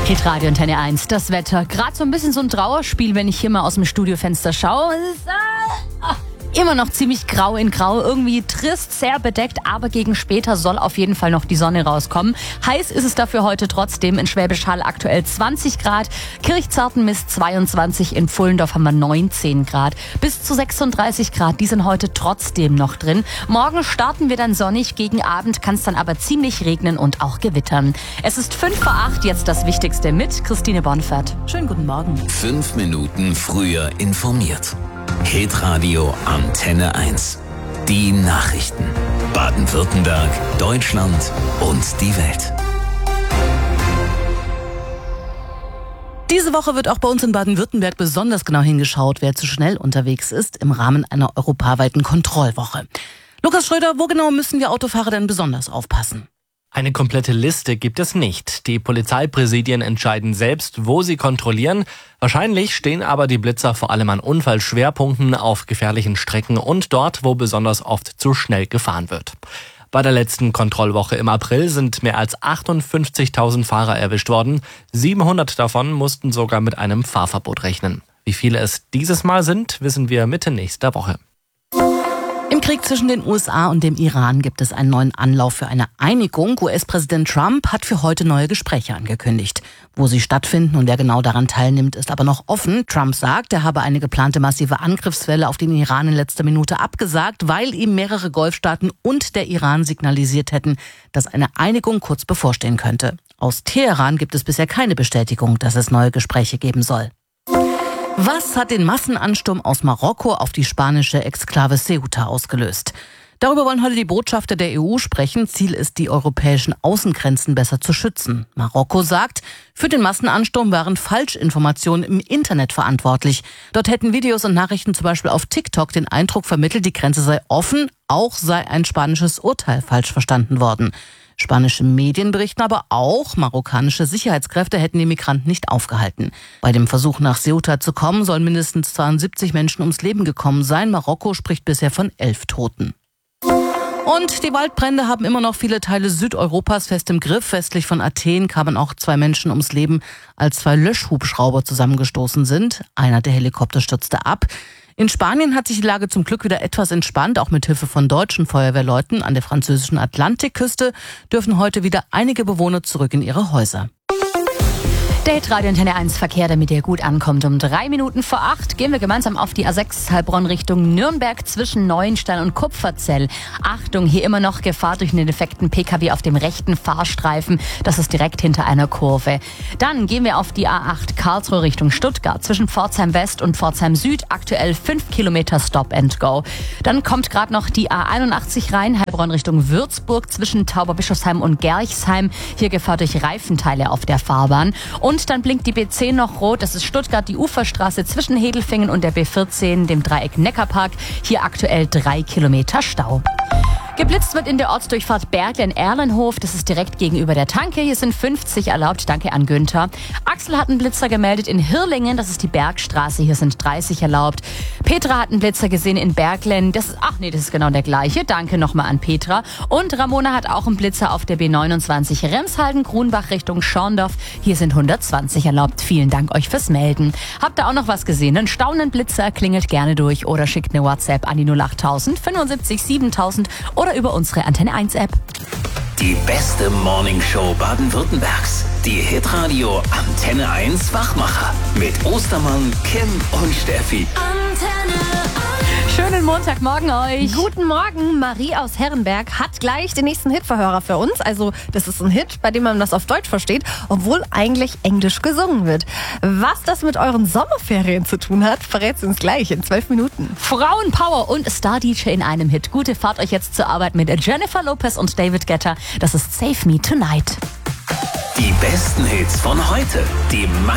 Hitradio Antenne 1, das Wetter. Gerade so ein bisschen so ein Trauerspiel, wenn ich hier mal aus dem Studiofenster schaue. Es ist immer noch ziemlich grau in grau, irgendwie trist, sehr bedeckt, aber gegen später soll auf jeden Fall noch die Sonne rauskommen. Heiß ist es dafür heute trotzdem. In Schwäbisch Hall aktuell 20 Grad, Kirchzarten misst 22, in Pfullendorf haben wir 19 Grad. Bis zu 36 Grad, die sind heute trotzdem noch drin. Morgen starten wir dann sonnig, gegen Abend kann es dann aber ziemlich regnen und auch gewittern. Es ist 7:55, jetzt das Wichtigste mit Christine Bonfert. Schönen guten Morgen. 5 Minuten früher informiert. Hitradio Antenne 1. Die Nachrichten. Baden-Württemberg, Deutschland und die Welt. Diese Woche wird auch bei uns in Baden-Württemberg besonders genau hingeschaut, wer zu schnell unterwegs ist, im Rahmen einer europaweiten Kontrollwoche. Lukas Schröder, wo genau müssen wir Autofahrer denn besonders aufpassen? Eine komplette Liste gibt es nicht. Die Polizeipräsidien entscheiden selbst, wo sie kontrollieren. Wahrscheinlich stehen aber die Blitzer vor allem an Unfallschwerpunkten, auf gefährlichen Strecken und dort, wo besonders oft zu schnell gefahren wird. Bei der letzten Kontrollwoche im April sind mehr als 58.000 Fahrer erwischt worden. 700 davon mussten sogar mit einem Fahrverbot rechnen. Wie viele es dieses Mal sind, wissen wir Mitte nächster Woche. Im Krieg zwischen den USA und dem Iran gibt es einen neuen Anlauf für eine Einigung. US-Präsident Trump hat für heute neue Gespräche angekündigt. Wo sie stattfinden und wer genau daran teilnimmt, ist aber noch offen. Trump sagt, er habe eine geplante massive Angriffswelle auf den Iran in letzter Minute abgesagt, weil ihm mehrere Golfstaaten und der Iran signalisiert hätten, dass eine Einigung kurz bevorstehen könnte. Aus Teheran gibt es bisher keine Bestätigung, dass es neue Gespräche geben soll. Was hat den Massenansturm aus Marokko auf die spanische Exklave Ceuta ausgelöst? Darüber wollen heute die Botschafter der EU sprechen. Ziel ist, die europäischen Außengrenzen besser zu schützen. Marokko sagt, für den Massenansturm waren Falschinformationen im Internet verantwortlich. Dort hätten Videos und Nachrichten zum Beispiel auf TikTok den Eindruck vermittelt, die Grenze sei offen, auch sei ein spanisches Urteil falsch verstanden worden. Spanische Medien berichten aber auch, marokkanische Sicherheitskräfte hätten die Migranten nicht aufgehalten. Bei dem Versuch nach Ceuta zu kommen, sollen mindestens 72 Menschen ums Leben gekommen sein. Marokko spricht bisher von 11 Toten. Und die Waldbrände haben immer noch viele Teile Südeuropas fest im Griff. Westlich von Athen kamen auch 2 Menschen ums Leben, als 2 Löschhubschrauber zusammengestoßen sind. Einer der Helikopter stürzte ab. In Spanien hat sich die Lage zum Glück wieder etwas entspannt. Auch mit Hilfe von deutschen Feuerwehrleuten an der französischen Atlantikküste dürfen heute wieder einige Bewohner zurück in ihre Häuser. Der Hitradio Antenne 1 Verkehr, damit ihr gut ankommt. Um 7:03 gehen wir gemeinsam auf die A6 Heilbronn Richtung Nürnberg zwischen Neuenstein und Kupferzell. Achtung, hier immer noch Gefahr durch einen defekten PKW auf dem rechten Fahrstreifen. Das ist direkt hinter einer Kurve. Dann gehen wir auf die A8 Karlsruhe Richtung Stuttgart zwischen Pforzheim West und Pforzheim Süd. Aktuell 5 Kilometer Stop and Go. Dann kommt gerade noch die A81 rein, Heilbronn Richtung Würzburg zwischen Tauberbischofsheim und Gerchsheim. Hier Gefahr durch Reifenteile auf der Fahrbahn. Und dann blinkt die B10 noch rot. Das ist Stuttgart, die Uferstraße zwischen Hedelfingen und der B14, dem Dreieck Neckarpark. Hier aktuell 3 Kilometer Stau. Geblitzt wird in der Ortsdurchfahrt Berglen-Erlenhof. Das ist direkt gegenüber der Tanke. Hier sind 50 erlaubt. Danke an Günther. Axel hat einen Blitzer gemeldet in Hirlingen. Das ist die Bergstraße. Hier sind 30 erlaubt. Petra hat einen Blitzer gesehen in Berglen. Das ist genau der gleiche. Danke nochmal an Petra. Und Ramona hat auch einen Blitzer auf der B29 Remshalden-Grunbach Richtung Schorndorf. Hier sind 120 erlaubt. Vielen Dank euch fürs Melden. Habt ihr auch noch was gesehen? Einen staunenden Blitzer? Klingelt gerne durch oder schickt eine WhatsApp an die 08000 75 7000 oder über unsere Antenne 1 App. Die beste Morningshow Baden-Württembergs. Die Hitradio Antenne 1 Wachmacher. Mit Ostermann, Kim und Steffi. Antenne 1. Schönen Montagmorgen euch. Guten Morgen. Marie aus Herrenberg hat gleich den nächsten Hitverhörer für uns. Also das ist ein Hit, bei dem man das auf Deutsch versteht, obwohl eigentlich Englisch gesungen wird. Was das mit euren Sommerferien zu tun hat, verrät sie uns gleich in 12 Minuten. Frauenpower und Star-DJ in einem Hit. Gute Fahrt euch jetzt zur Arbeit mit Jennifer Lopez und David Guetta. Das ist Save Me Tonight. Die besten Hits von heute. Die